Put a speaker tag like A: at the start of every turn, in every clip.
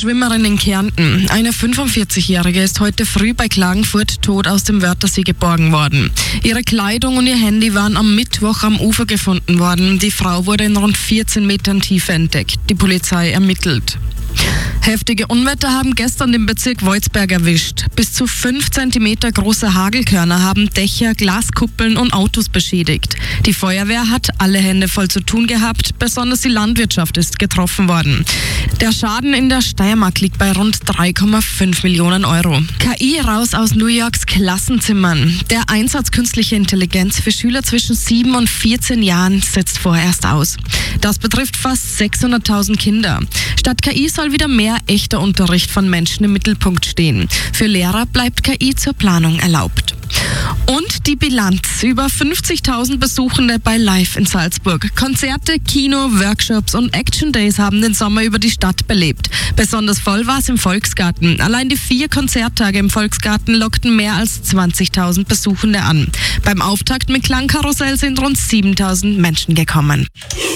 A: Schwimmerin in Kärnten. Eine 45-Jährige ist heute früh bei Klagenfurt tot aus dem Wörthersee geborgen worden. Ihre Kleidung und ihr Handy waren am Mittwoch am Ufer gefunden worden. Die Frau wurde in rund 14 Metern Tiefe entdeckt. Die Polizei ermittelt. Heftige Unwetter haben gestern den Bezirk Wolzberg erwischt. Bis zu 5 Zentimeter große Hagelkörner haben Dächer, Glaskuppeln und Autos beschädigt. Die Feuerwehr hat alle Hände voll zu tun gehabt, besonders die Landwirtschaft ist getroffen worden. Der Schaden in der Steiermark liegt bei rund 3,5 Millionen Euro. KI raus aus New Yorks Klassenzimmern. Der Einsatz künstlicher Intelligenz für Schüler zwischen 7 und 14 Jahren setzt vorerst aus. Das betrifft fast 600.000 Kinder. Statt KI soll wieder mehr echter Unterricht von Menschen im Mittelpunkt stehen. Für Lehrer bleibt KI zur Planung erlaubt. Und die Bilanz: über 50.000 Besuchende bei Live in Salzburg. Konzerte, Kino, Workshops und Action Days haben den Sommer über die Stadt belebt. Besonders voll war es im Volksgarten. Allein die 4 Konzerttage im Volksgarten lockten mehr als 20.000 Besuchende an. Beim Auftakt mit Klangkarussell sind rund 7.000 Menschen gekommen.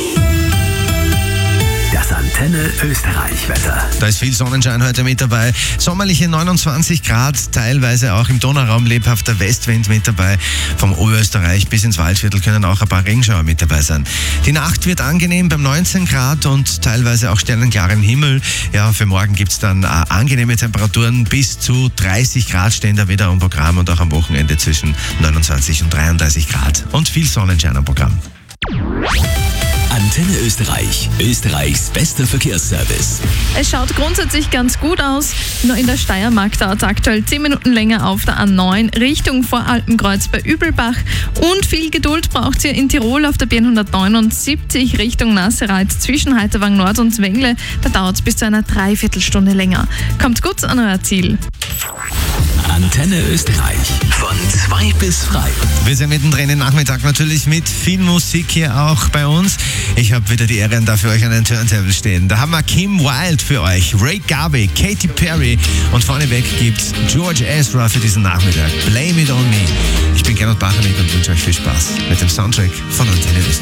B: Das Antenne Österreich-Wetter.
C: Da ist viel Sonnenschein heute mit dabei. Sommerliche 29 Grad, teilweise auch im Donauraum lebhafter Westwind mit dabei. Vom Oberösterreich bis ins Waldviertel können auch ein paar Regenschauer mit dabei sein. Die Nacht wird angenehm beim 19 Grad und teilweise auch sternenklarem Himmel. Ja, für morgen gibt es dann angenehme Temperaturen. Bis zu 30 Grad stehen da wieder am Programm und auch am Wochenende zwischen 29 und 33 Grad. Und viel Sonnenschein am Programm.
B: Antenne Österreich, Österreichs bester Verkehrsservice.
D: Es schaut grundsätzlich ganz gut aus, nur in der Steiermark dauert es aktuell 10 Minuten länger auf der A9 Richtung Voralpenkreuz bei Übelbach und viel Geduld braucht ihr in Tirol auf der B179 Richtung Nassereith zwischen Heiterwang Nord und Zwängle. Da dauert es bis zu einer Dreiviertelstunde länger. Kommt gut an euer Ziel.
B: Antenne Österreich von 2 bis frei.
C: Wir sind mittendrin im Nachmittag natürlich mit viel Musik hier auch bei uns. Ich habe wieder die Ehre, da für euch an den Turntable stehen. Da haben wir Kim Wilde für euch, Ray Garvey, Katy Perry und vorneweg gibt's George Ezra für diesen Nachmittag. Blame It On Me. Ich bin Gernot Bachanek und wünsche euch viel Spaß mit dem Soundtrack von Antenne Österreich.